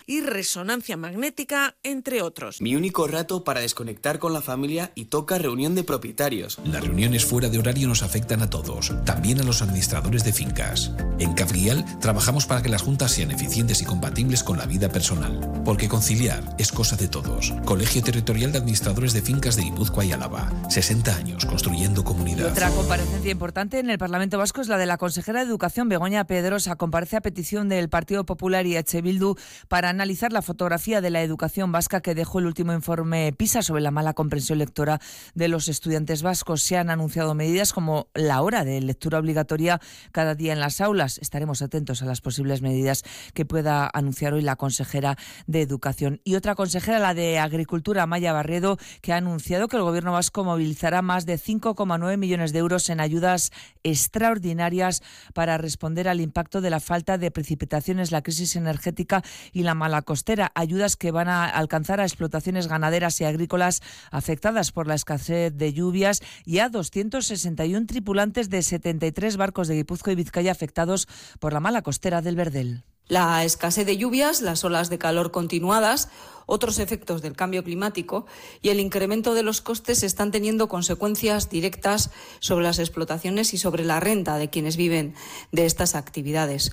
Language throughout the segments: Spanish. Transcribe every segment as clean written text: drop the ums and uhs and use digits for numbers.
y resonancia magnética, entre otros. Mi único rato para desconectar con la familia y toca reunión de propietarios. Las reuniones fuera de horario nos afectan a todos, también a los administradores de fincas. En Cabrial trabajamos para que las juntas sean eficientes y compatibles con la vida personal, porque conciliar es cosa de todos. Colegio Territorial de Administradores de Fincas de Guipúzcoa y Álava. 60 años construyendo comunidad. Otra comparecencia importante en el Parlamento Vasco es la de la consejera de Educación, Begoña Pedrosa. Comparece a petición del Partido Popular y H. Bildu para analizar la fotografía de la educación vasca que dejó el último informe PISA sobre la mala comprensión lectora de los estudiantes vascos. Se han anunciado medidas como la hora de lectura obligatoria cada día en las aulas. Estaremos atentos a las posibles medidas que pueda anunciar hoy la consejera de Educación. Y otra consejera, la de Agricultura, Amaia Barredo, que ha anunciado que el Gobierno vasco movilizará más de 5,9 millones de euros en ayudas extraordinarias para responder al impacto de la falta de precipitaciones, la crisis energética y la mala costera. Ayudas que van a alcanzar a explotaciones ganaderas y agrícolas afectadas por la escasez de lluvias y a 261 tripulantes de 73 barcos de Guipúzcoa y Vizcaya afectados por la mala costera del Verdel. La escasez de lluvias, las olas de calor continuadas, otros efectos del cambio climático y el incremento de los costes están teniendo consecuencias directas sobre las explotaciones y sobre la renta de quienes viven de estas actividades.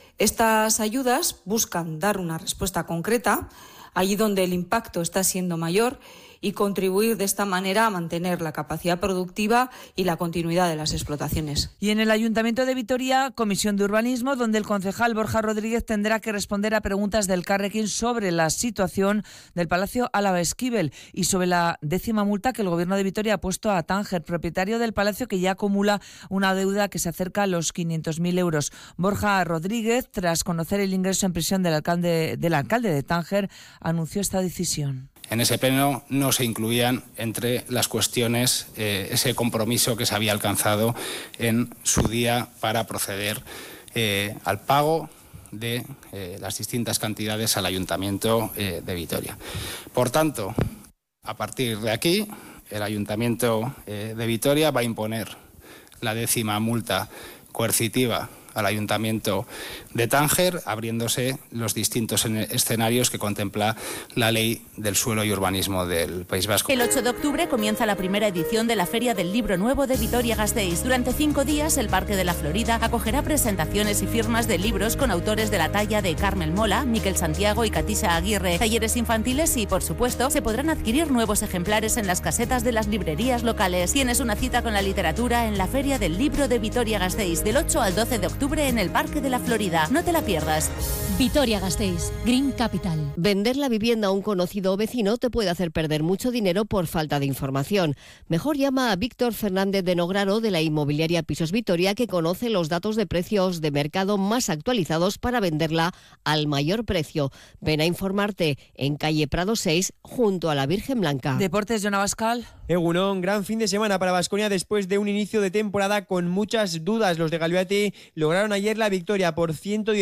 Estas ayudas buscan dar una respuesta concreta allí donde el impacto está siendo mayor y contribuir de esta manera a mantener la capacidad productiva y la continuidad de las explotaciones. Y en el Ayuntamiento de Vitoria, Comisión de Urbanismo, donde el concejal Borja Rodríguez tendrá que responder a preguntas del Carrequín sobre la situación del Palacio Álava Esquivel y sobre la 10ª multa que el Gobierno de Vitoria ha puesto a Tánger, propietario del palacio que ya acumula una deuda que se acerca a los 500.000 euros. Borja Rodríguez, tras conocer el ingreso en prisión del alcalde de Tánger, anunció esta decisión. En ese pleno no se incluían entre las cuestiones ese compromiso que se había alcanzado en su día para proceder al pago de las distintas cantidades al Ayuntamiento de Vitoria. Por tanto, a partir de aquí, el Ayuntamiento de Vitoria va a imponer la 10ª multa coercitiva al Ayuntamiento de Tánger, abriéndose los distintos escenarios que contempla la Ley del Suelo y Urbanismo del País Vasco. El 8 de octubre comienza la primera edición de la Feria del Libro Nuevo de Vitoria-Gasteiz. Durante 5 días, el Parque de la Florida acogerá presentaciones y firmas de libros con autores de la talla de Carmel Mola, Miquel Santiago y Katisa Aguirre, talleres infantiles y, por supuesto, se podrán adquirir nuevos ejemplares en las casetas de las librerías locales. Tienes una cita con la literatura en la Feria del Libro de Vitoria-Gasteiz, del 8 al 12 de octubre en el Parque de la Florida. No te la pierdas. Vitoria-Gasteiz, Green Capital. Vender la vivienda a un conocido o vecino te puede hacer perder mucho dinero por falta de información. Mejor llama a Víctor Fernández de Nograro de la inmobiliaria Pisos Vitoria, que conoce los datos de precios de mercado más actualizados para venderla al mayor precio. Ven a informarte en calle Prado 6, junto a la Virgen Blanca. Deportes, John Abascal. Egunon, gran fin de semana para Baskonia después de un inicio de temporada con muchas dudas. Los de Galiati lograron ayer la victoria por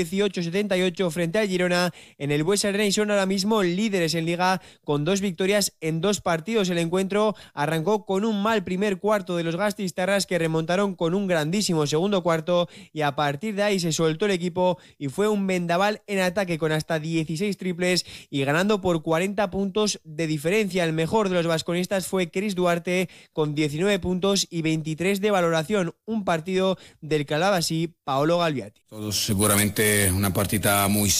118-78 frente al Girona en el Buesa Arena y son ahora mismo líderes en Liga con 2 victorias en 2 partidos. El encuentro arrancó con un mal primer cuarto de los gastistarras, que remontaron con un grandísimo segundo cuarto, y a partir de ahí se soltó el equipo y fue un vendaval en ataque con hasta 16 triples y ganando por 40 puntos de diferencia. El mejor de los vasconistas fue Chris Duarte con 19 puntos y 23 de valoración. Un partido del que hablaba así Paolo Galviati. Todos seguramente un partido muy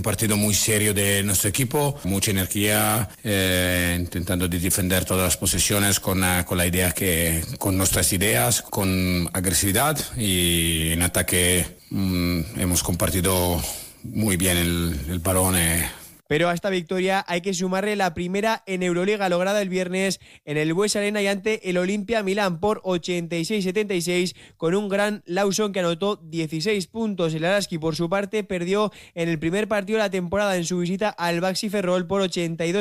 serio de nuestro equipo, mucha energía, intentando de defender todas las posesiones con la idea con nuestras ideas, con agresividad, y en ataque hemos compartido muy bien el balón. Pero a esta victoria hay que sumarle la primera en Euroliga lograda el viernes en el Buesa Arena y ante el Olimpia Milán por 86-76 con un gran Lawson que anotó 16 puntos. El Araski, por su parte, perdió en el primer partido de la temporada en su visita al Baxi Ferrol por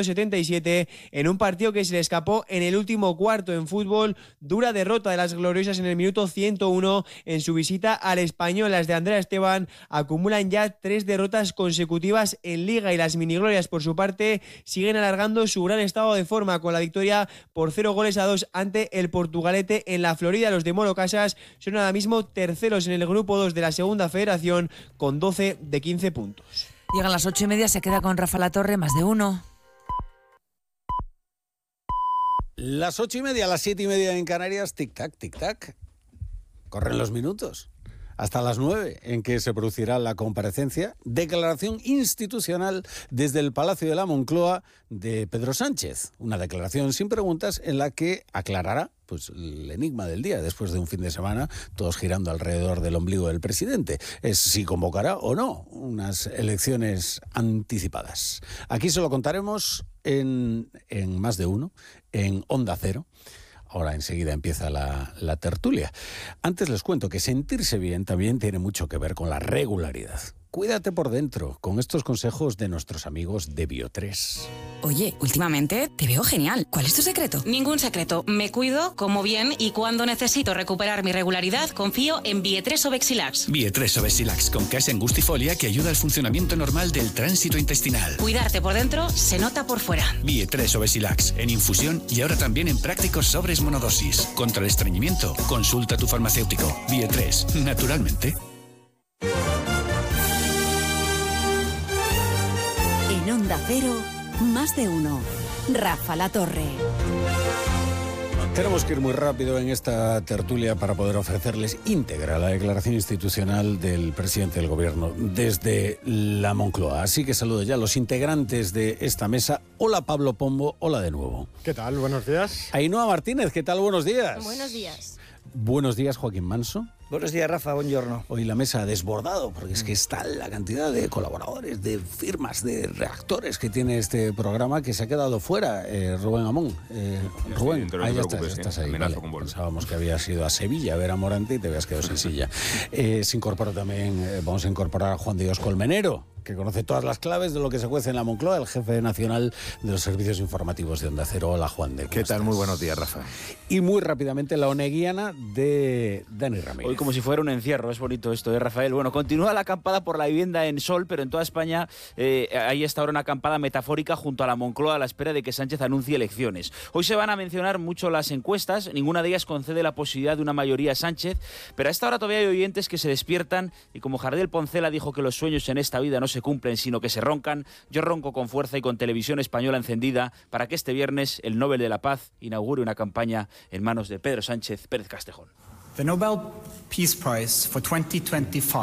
82-77 en un partido que se le escapó en el último cuarto. En fútbol, dura derrota de las gloriosas en el minuto 101 en su visita al Español. Las de Andrea Esteban acumulan ya 3 derrotas consecutivas en Liga y las miniglorias, por su parte, siguen alargando su gran estado de forma con la victoria por 0-2 ante el Portugalete en la Florida. Los de Molo Casas son ahora mismo terceros en el grupo 2 de la segunda federación con 12 de 15 puntos. Llegan las 8:30, se queda con Rafa Latorre, Más de Uno. Las 8:30, las 7:30 en Canarias, tic-tac, tic-tac. Corren los minutos. Hasta las 9, en que se producirá la comparecencia, declaración institucional desde el Palacio de la Moncloa de Pedro Sánchez. Una declaración sin preguntas en la que aclarará pues el enigma del día, después de un fin de semana, todos girando alrededor del ombligo del presidente. Es si convocará o no unas elecciones anticipadas. Aquí se lo contaremos en Más de Uno, en Onda Cero. Ahora enseguida empieza la tertulia. Antes les cuento que sentirse bien también tiene mucho que ver con la regularidad. Cuídate por dentro con estos consejos de nuestros amigos de Bio3. Oye, últimamente te veo genial. ¿Cuál es tu secreto? Ningún secreto. Me cuido, como bien y cuando necesito recuperar mi regularidad, confío en Bio3 Obexilax. Bio3 Obexilax con case angustifolia que ayuda al funcionamiento normal del tránsito intestinal. Cuidarte por dentro se nota por fuera. Bio3 Obexilax en infusión y ahora también en prácticos sobres monodosis. Contra el estreñimiento, consulta a tu farmacéutico. Bio3, naturalmente. En Onda Cero, Más de Uno. Rafa Latorre. Tenemos que ir muy rápido en esta tertulia para poder ofrecerles íntegra la declaración institucional del presidente del gobierno desde la Moncloa. Así que saludo ya a los integrantes de esta mesa. Hola Pablo Pombo, hola de nuevo. ¿Qué tal? Buenos días. Ainhoa Martínez, ¿qué tal? Buenos días. Buenos días. Buenos días, Joaquín Manso. Buenos días, Rafa, buongiorno. Hoy la mesa ha desbordado, porque es que está la cantidad de colaboradores, de firmas, de redactores que tiene este programa que se ha quedado fuera. Rubén Amón. Rubén, ahí ya estás ahí. Vale. Pensábamos que habías ido a Sevilla a ver a Morante y te habías quedado sin silla. Se incorpora también, vamos a incorporar a Juan Dios Colmenero, que conoce todas las claves de lo que se cuece en la Moncloa, el jefe nacional de los servicios informativos de Onda Cero. Hola, Juan de. ¿Qué tal? Muy buenos días, Rafa. Y muy rápidamente la oneguiana de Dani Ramírez. Hoy como si fuera un encierro, es bonito esto, Rafael. Bueno, continúa la acampada por la vivienda en Sol, pero en toda España hay esta ahora una acampada metafórica junto a la Moncloa a la espera de que Sánchez anuncie elecciones. Hoy se van a mencionar mucho las encuestas, ninguna de ellas concede la posibilidad de una mayoría a Sánchez, pero a esta hora todavía hay oyentes que se despiertan y como Jardiel Poncela dijo que los sueños en esta vida no se cumplen, sino que se roncan, yo ronco con fuerza y con Televisión Española encendida para que este viernes el Nobel de la Paz inaugure una campaña en manos de Pedro Sánchez Pérez Castejón. The Nobel Peace Prize for 2025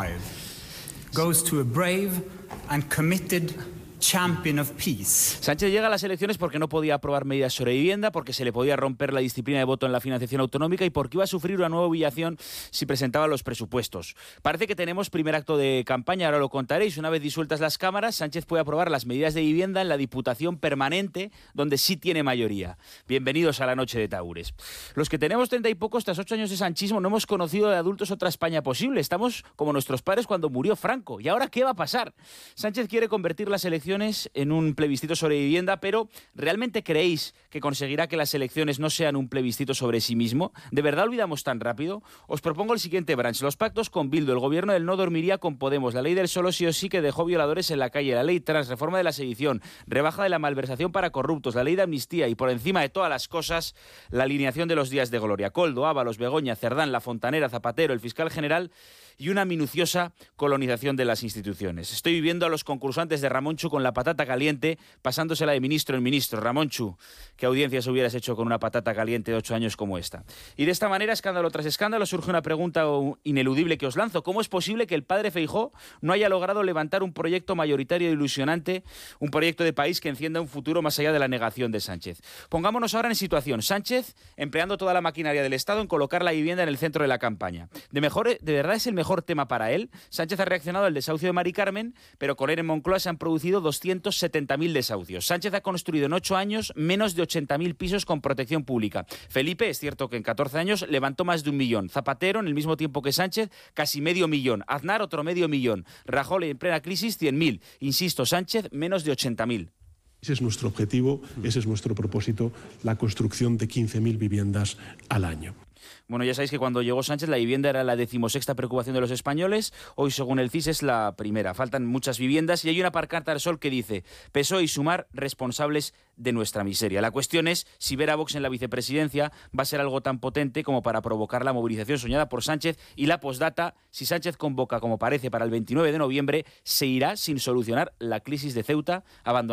goes to a brave and committed champion of peace. Sánchez llega a las elecciones porque no podía aprobar medidas sobre vivienda, porque se le podía romper la disciplina de voto en la financiación autonómica y porque iba a sufrir una nueva humillación si presentaba los presupuestos. Parece que tenemos primer acto de campaña, ahora lo contaréis. Una vez disueltas las cámaras, Sánchez puede aprobar las medidas de vivienda en la Diputación Permanente, donde sí tiene mayoría. Bienvenidos a la noche de Tahures. Los que tenemos 30 y pocos, tras 8 años de sanchismo, no hemos conocido de adultos otra España posible. Estamos como nuestros padres cuando murió Franco. ¿Y ahora qué va a pasar? Sánchez quiere convertir las elecciones en un plebiscito sobre vivienda, pero ¿realmente creéis que conseguirá que las elecciones no sean un plebiscito sobre sí mismo? ¿De verdad olvidamos tan rápido? Os propongo el siguiente branch. Los pactos con Bildu, el gobierno del no dormiría con Podemos, la ley del solo sí o sí que dejó violadores en la calle, la ley trans, reforma de la sedición, rebaja de la malversación para corruptos, la ley de amnistía y por encima de todas las cosas, la alineación de los días de gloria. Koldo, Ábalos, Begoña, Cerdán, La Fontanera, Zapatero, el fiscal general y una minuciosa colonización de las instituciones. Estoy viviendo a los concursantes de Ramonchu con la patata caliente, pasándosela de ministro en ministro. Ramonchu, ¿qué audiencias hubieras hecho con una patata caliente de 8 años como esta? Y de esta manera, escándalo tras escándalo, surge una pregunta ineludible que os lanzo. ¿Cómo es posible que el padre Feijóo no haya logrado levantar un proyecto mayoritario e ilusionante, un proyecto de país que encienda un futuro más allá de la negación de Sánchez? Pongámonos ahora en situación. Sánchez empleando toda la maquinaria del Estado en colocar la vivienda en el centro de la campaña. ¿De verdad es el mejor tema para él? Sánchez ha reaccionado al desahucio de Mari Carmen, pero con él en Moncloa se han producido 270.000 desahucios. Sánchez ha construido en 8 años menos de 80.000 pisos con protección pública. Felipe, es cierto que en 14 años levantó más de 1 millón. Zapatero, en el mismo tiempo que Sánchez, casi medio millón. Aznar, otro medio millón. Rajoy, en plena crisis, 100.000. Insisto, Sánchez, menos de 80.000. Ese es nuestro objetivo, ese es nuestro propósito, la construcción de 15.000 viviendas al año. Bueno, ya sabéis que cuando llegó Sánchez la vivienda era la 16ª preocupación de los españoles. Hoy, según el CIS, es la primera. Faltan muchas viviendas y hay una pancarta al sol que dice: PSOE y Sumar responsables de nuestra miseria. La cuestión es si ver a Vox en la vicepresidencia va a ser algo tan potente como para provocar la movilización soñada por Sánchez, y la postdata: si Sánchez convoca, como parece, para el 29 de noviembre, se irá sin solucionar la crisis de Ceuta, abandonando